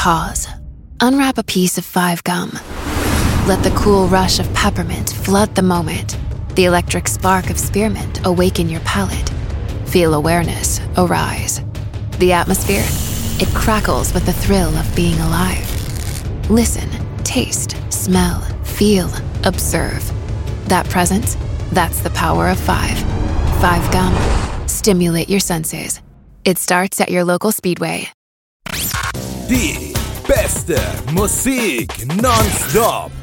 Pause. Unwrap a piece of 5 gum. Let the cool rush of peppermint flood the moment. The electric spark of spearmint awaken your palate. Feel awareness arise. The atmosphere, it crackles with the thrill of being alive. Listen, taste, smell, feel, observe. That presence, that's the power of 5. 5 gum. Stimulate your senses. It starts at your local Speedway. Die beste Musik nonstop.